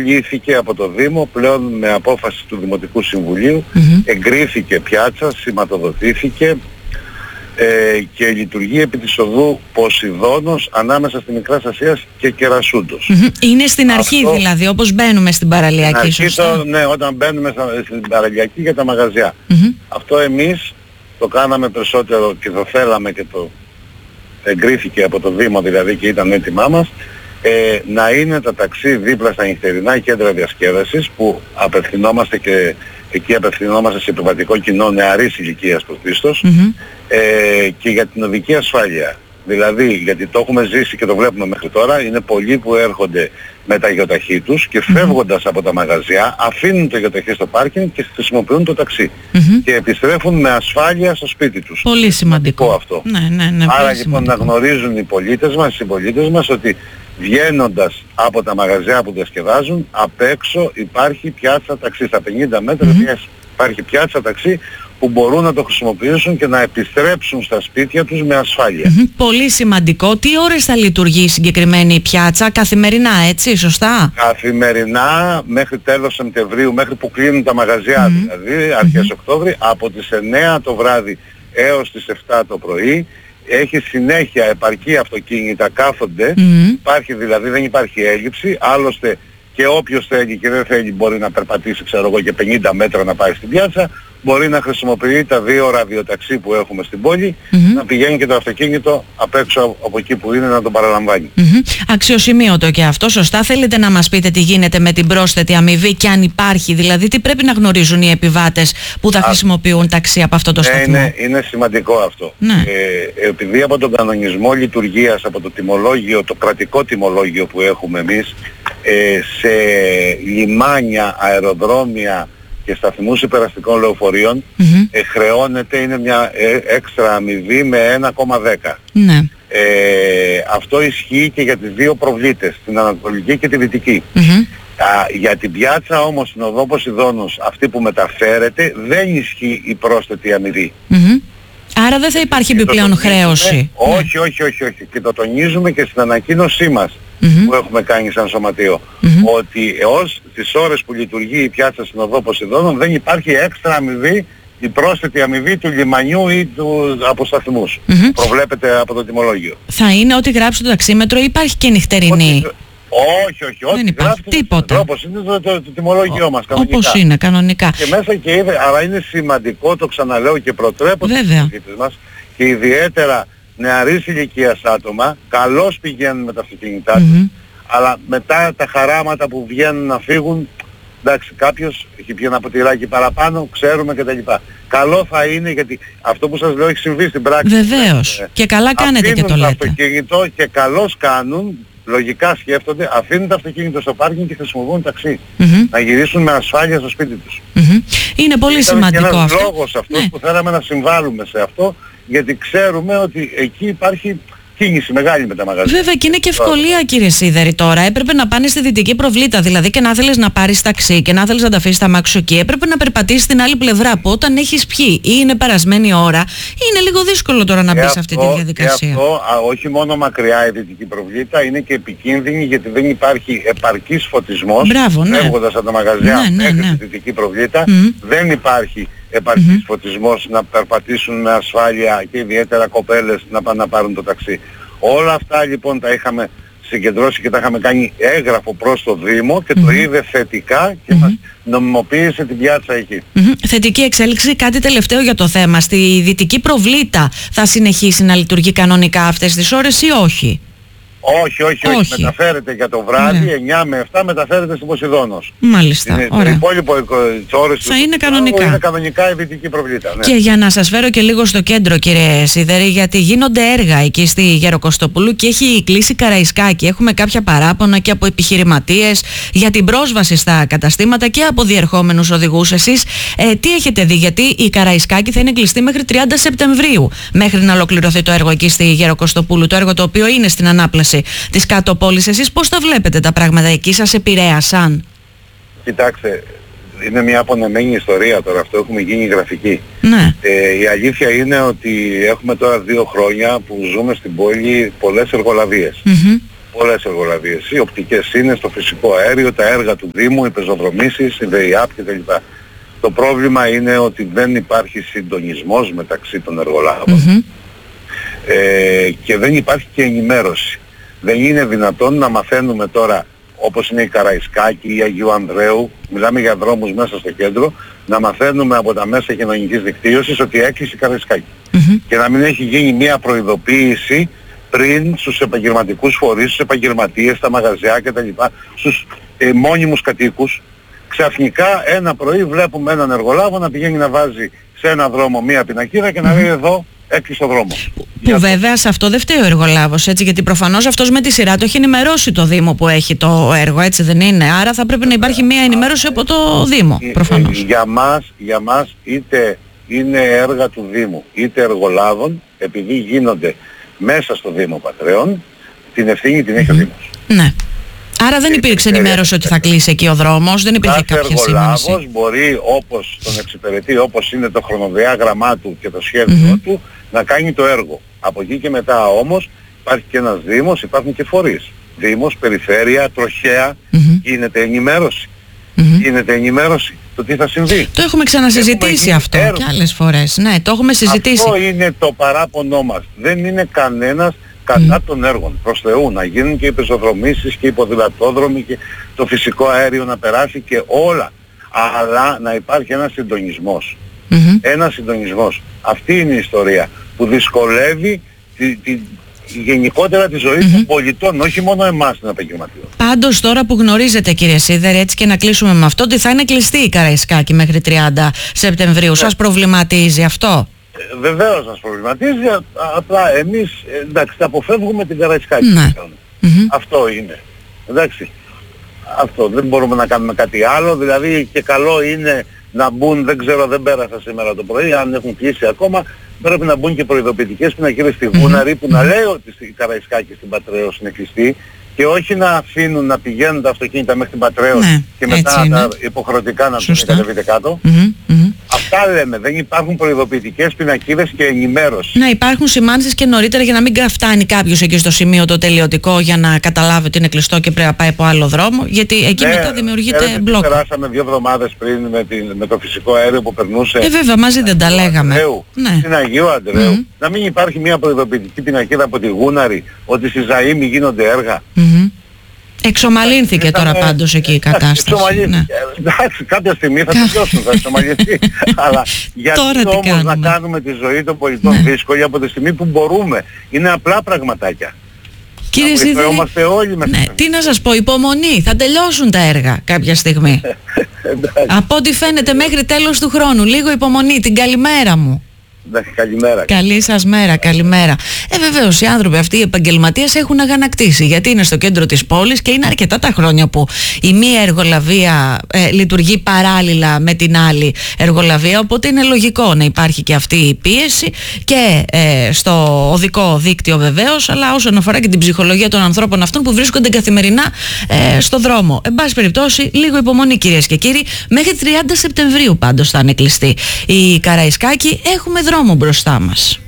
λύθηκε από το Δήμο πλέον με απόφαση του Δημοτικού Συμβουλίου, εγκρίθηκε πιάτσα, σηματοδοτήθηκε και λειτουργεί επί της οδού Ποσειδώνος ανάμεσα στη Μικράς Ασίας και Κερασούντος. Είναι στην αρχή δηλαδή, όπως μπαίνουμε στην παραλιακή, σωστά? Ναι, όταν μπαίνουμε στην παραλιακή για τα μαγαζιά. Αυτό εμείς το κάναμε περισσότερο και το θέλαμε και το εγκρίθηκε από το Δήμο δηλαδή και ήταν έτοιμά μας, να είναι τα ταξί δίπλα στα νυχτερινά κέντρα διασκέδασης που απευθυνόμαστε και εκεί απευθυνόμαστε σε επιβατικό κοινό νεαρής ηλικίας πρωτίστως, και για την οδική ασφάλεια. Δηλαδή, γιατί το έχουμε ζήσει και το βλέπουμε μέχρι τώρα, είναι πολλοί που έρχονται με τα γεωταχή τους και φεύγοντας από τα μαγαζιά αφήνουν το γεωταχή στο πάρκινγκ και χρησιμοποιούν το ταξί και επιστρέφουν με ασφάλεια στο σπίτι τους. Πολύ σημαντικό αυτό. Ναι, άρα λοιπόν να γνωρίζουν οι πολίτες μας, οι συμπολίτες μας, ότι βγαίνοντας από τα μαγαζιά που διασκεδάζουν, απ' έξω υπάρχει πιάτσα ταξί. Στα 50 μέτρα υπάρχει πιάτσα ταξί που μπορούν να το χρησιμοποιήσουν και να επιστρέψουν στα σπίτια τους με ασφάλεια. Πολύ σημαντικό. Τι ώρες θα λειτουργεί η συγκεκριμένη πιάτσα? Καθημερινά, έτσι, σωστά? Καθημερινά μέχρι τέλος Σεπτεμβρίου, μέχρι που κλείνουν τα μαγαζιά, δηλαδή αρχές Οκτώβρη, από τις 9 το βράδυ έως τις 7 το πρωί. Έχει συνέχεια επαρκή αυτοκίνητα, κάθονται, υπάρχει δηλαδή, δεν υπάρχει έλλειψη, άλλωστε και όποιος θέλει και δεν θέλει μπορεί να περπατήσει, ξέρω εγώ, και 50 μέτρα να πάει στην πιάτσα, μπορεί να χρησιμοποιεί τα 2 ραδιοταξί που έχουμε στην πόλη, να πηγαίνει και το αυτοκίνητο απ' έξω από εκεί που είναι να τον παραλαμβάνει. Αξιοσημείωτο και αυτό, σωστά. Θέλετε να μας πείτε τι γίνεται με την πρόσθετη αμοιβή και αν υπάρχει, δηλαδή τι πρέπει να γνωρίζουν οι επιβάτες που θα χρησιμοποιούν ταξί από αυτό το σταθμό? Είναι σημαντικό αυτό. Επειδή από τον κανονισμό λειτουργίας, από το τιμολόγιο, το κρατικό τιμολόγιο που έχουμε εμείς, σε λιμάνια, αεροδρόμια και σταθμούς υπεραστικών λεωφορείων χρεώνεται, είναι μια έξτρα αμοιβή με 1,10. Αυτό ισχύει και για τις δύο προβλήτες, την ανατολική και τη δυτική. Για την πιάτσα όμως, στην οδό Ποσειδώνος, αυτή που μεταφέρεται, δεν ισχύει η πρόσθετη αμοιβή. Άρα δεν θα υπάρχει επιπλέον χρέωση? Όχι. Και το τονίζουμε και στην ανακοίνωσή μας που έχουμε κάνει σαν σωματείο, ότι έως τις ώρες που λειτουργεί η πιάτσα στην οδό Ποσειδώνων δεν υπάρχει έξτρα αμοιβή, η πρόσθετη αμοιβή του λιμανιού ή του αποσταθμούς. Προβλέπεται από το τιμολόγιο. Θα είναι ό,τι γράψει το ταξίμετρο ή υπάρχει και νυχτερινή? Όχι. Δεν υπάρχει τίποτα. Όπως είναι το τιμολόγιο μας, κανονικά. Όπως είναι, κανονικά. Και μέσα και άρα είναι σημαντικό, το ξαναλέω και προτρέπω τους πολίτες μας, και ιδιαίτερα νεαρής ηλικίας άτομα, καλώς πηγαίνουν με τα αυτοκίνητά τους, αλλά μετά τα χαράματα που βγαίνουν να φύγουν, εντάξει, κάποιος έχει πιει ένα ποτηράκι παραπάνω, ξέρουμε κτλ. Καλό θα είναι, γιατί αυτό που σας λέω έχει συμβεί στην πράξη. Βεβαίως. Και καλά κάνετε και το λέτε. Αφήνουν το αυτοκίνητο και καλώς κάνουν, λογικά σκέφτονται, αφήνουν το αυτοκίνητο στο πάρκινγκ και χρησιμοποιούν ταξί. Να γυρίσουν με ασφάλεια στο σπίτι τους. Είναι πολύ σημαντικό αυτό. Είναι ένας λόγος αυτός που θέλαμε να συμβάλλουμε σε αυτό, γιατί ξέρουμε ότι εκεί υπάρχει κίνηση μεγάλη με τα μαγαζιά. Βέβαια, και είναι και ευκολία, κύριε Σίδερη, τώρα. Έπρεπε να πάνε στη δυτική προβλήτα, δηλαδή, και να θέλεις να πάρεις ταξί και να θέλεις να τα αφήσεις τα μάξι εκεί. Έπρεπε να περπατήσεις στην άλλη πλευρά, που όταν έχεις πιει ή είναι περασμένη ώρα, είναι λίγο δύσκολο τώρα να μπεις σε αυτή τη διαδικασία. Και αυτό, όχι μόνο μακριά η δυτική προβλήτα, είναι και επικίνδυνη, γιατί δεν υπάρχει επαρκής φωτισμός. Φεύγοντας από τα μαγαζιά μέχρι τη δυτική προβλήτα, δεν υπάρχει επαρκής φωτισμός να περπατήσουν με ασφάλεια και ιδιαίτερα κοπέλες να πάνε να πάρουν το ταξί. Όλα αυτά λοιπόν τα είχαμε συγκεντρώσει και τα είχαμε κάνει έγγραφο προς το Δήμο και το είδε θετικά και μας νομιμοποίησε την πιάτσα εκεί. Θετική εξέλιξη. Κάτι τελευταίο για το θέμα. Στη δυτική προβλήτα θα συνεχίσει να λειτουργεί κανονικά αυτές τις ώρες ή όχι? Όχι. Μεταφέρεται για το βράδυ, 9 με 7 μεταφέρεται στην Ποσειδώνος. Μάλιστα. Το υπόλοιπο ώρες θα είναι κανονικά. Είναι κανονικά η δυτική προβλήτα. Και για να σας φέρω και λίγο στο κέντρο, κύριε Σίδερη, γιατί γίνονται έργα εκεί στη Γεροκοστοπούλου και έχει κλείσει Καραϊσκάκη. Έχουμε κάποια παράπονα και από επιχειρηματίες για την πρόσβαση στα καταστήματα και από διερχόμενους οδηγούς. Εσείς τι έχετε δει? Γιατί η Καραϊσκάκη θα είναι κλειστή μέχρι 30 Σεπτεμβρίου, μέχρι να ολοκληρωθεί το έργο εκεί στη Γεροκοστοπούλου. Το έργο το οποίο είναι στην ανάπλαση της κάτω πόλης. Εσείς πώς τα βλέπετε τα πράγματα εκεί? Σας επηρέασαν? Κοιτάξτε, είναι μια απονεμένη ιστορία τώρα αυτό, έχουμε γίνει γραφική. Η αλήθεια είναι ότι έχουμε τώρα 2 χρόνια που ζούμε στην πόλη πολλές εργολαβίες. πολλές εργολαβίες. Οι οπτικές είναι στο φυσικό αέριο, τα έργα του Δήμου, οι πεζοδρομήσεις, η ΔΕΙΑΠ κτλ. Το πρόβλημα είναι ότι δεν υπάρχει συντονισμός μεταξύ των εργολάβων και δεν υπάρχει και ενημέρωση. Δεν είναι δυνατόν να μαθαίνουμε τώρα, όπως είναι η Καραϊσκάκη ή η Αγίου Ανδρέου, μιλάμε για δρόμους μέσα στο κέντρο, να μαθαίνουμε από τα μέσα κοινωνικής δικτύωσης ότι έκλεισε η Καραϊσκάκη. Και να μην έχει γίνει μια προειδοποίηση πριν στους επαγγελματικούς φορείς, στους επαγγελματίες, στα μαγαζιά κτλ., στους μόνιμους κατοίκους. Ξαφνικά ένα πρωί βλέπουμε έναν εργολάβο να πηγαίνει να βάζει σε ένα δρόμο μία πινακίδα και να λέει εδώ έκλεισε ο δρόμος. Που βέβαια σε αυτό δεν φταίει ο εργολάβος, έτσι, γιατί προφανώς αυτός με τη σειρά του έχει ενημερώσει το Δήμο που έχει το έργο, έτσι δεν είναι? Άρα θα πρέπει να υπάρχει μία ενημέρωση από το Δήμο, προφανώς. Για μας είτε είναι έργα του Δήμου είτε εργολάβων, επειδή γίνονται μέσα στο Δήμο Πατρέων, την ευθύνη την έχει ο Δήμος. Ναι. Άρα δεν υπήρξε ενημέρωση ότι θα κλείσει εκεί ο δρόμος, δεν υπήρχε κάποια σήμανση. Κάθε εργολάβος μπορεί, όπως τον εξυπηρετεί, όπως είναι το χρονοδιάγραμμά του και το σχέδιο του, να κάνει το έργο. Από εκεί και μετά όμως υπάρχει και ένας Δήμος, υπάρχουν και φορείς. Δήμος, περιφέρεια, τροχέα, γίνεται ενημέρωση. Γίνεται ενημέρωση το τι θα συμβεί. Το έχουμε ξανασυζητήσει αυτό και άλλες φορές. Ναι, το έχουμε συζητήσει. Αυτό είναι το παράπονό μας. Δεν είναι κανένας κατά των έργων. Προς Θεού να γίνουν και οι πεζοδρομήσεις και οι ποδηλατόδρομοι και το φυσικό αέριο να περάσει και όλα. Αλλά να υπάρχει ένας συντονισμός. Ένας συντονισμός. Αυτή είναι η ιστορία που δυσκολεύει γενικότερα τη ζωή των πολιτών, όχι μόνο εμάς την επαγγελματιών. Πάντως τώρα που γνωρίζετε, κύριε Σίδερη, έτσι και να κλείσουμε με αυτό, ότι θα είναι κλειστή η Καραϊσκάκη μέχρι 30 Σεπτεμβρίου. Σας προβληματίζει αυτό? Βεβαίως μας προβληματίζει, απλά εμείς εντάξει θα αποφεύγουμε την Καραϊσκάκη. Αυτό είναι. Εντάξει. Αυτό, δεν μπορούμε να κάνουμε κάτι άλλο, δηλαδή και καλό είναι να μπουν, δεν ξέρω, δεν πέρασα σήμερα το πρωί, αν έχουν κλείσει ακόμα, πρέπει να μπουν και προειδοποιητικές πινακίδες στη Γούναρη που να λέει ότι η Καραϊσκάκη στην Πατρέως είναι κλειστή και όχι να αφήνουν να πηγαίνουν τα αυτοκίνητα μέχρι την Πατρέως και μετά τα υποχρεωτικά να τους κατεβείτε κάτω. Αυτά λέμε, δεν υπάρχουν προειδοποιητικές πινακίδες και ενημέρωση. Να υπάρχουν σημάνσεις και νωρίτερα για να μην φτάνει κάποιος εκεί στο σημείο το τελειωτικό για να καταλάβει ότι είναι κλειστό και πρέπει να πάει από άλλο δρόμο, γιατί εκεί μετά δημιουργείται μπλοκ. Περάσαμε 2 εβδομάδες πριν με το φυσικό αέριο που περνούσε. Βέβαια, μαζί δεν τα λέγαμε. Στην Αγίου Ανδρέου. Να μην υπάρχει μια προειδοποιητική πινακίδα από τη Γούναρη ότι στη Ζαΐμη γίνονται έργα. Εξομαλύνθηκε τώρα πάντως εκεί η κατάσταση. Εντάξει, κάποια στιγμή θα τελειώσουν, θα εξομαλυνθεί. Αλλά γιατί όμως να κάνουμε τη ζωή των πολιτών δύσκολη από τη στιγμή που μπορούμε? Είναι απλά πραγματάκια. Κύριε Σίδερη, τι να σας πω, υπομονή, θα τελειώσουν τα έργα κάποια στιγμή. Από ό,τι φαίνεται μέχρι τέλος του χρόνου. Λίγο υπομονή, την καλημέρα μου. Καλημέρα. Καλή σας μέρα, καλημέρα. Βεβαίως οι άνθρωποι αυτοί οι επαγγελματίες έχουν αγανακτήσει, γιατί είναι στο κέντρο της πόλης και είναι αρκετά τα χρόνια που η μία εργολαβία λειτουργεί παράλληλα με την άλλη εργολαβία, οπότε είναι λογικό να υπάρχει και αυτή η πίεση και στο οδικό δίκτυο βεβαίως, αλλά όσον αφορά και την ψυχολογία των ανθρώπων αυτών που βρίσκονται καθημερινά στο δρόμο. Εν πάση περιπτώσει, λίγο υπομονή, κυρίες και κύριοι. Μέχρι 30 Σεπτεμβρίου πάντως θα είναι κλειστή η Καραϊσκάκη. Έχουμε δρόμο μπροστά μας.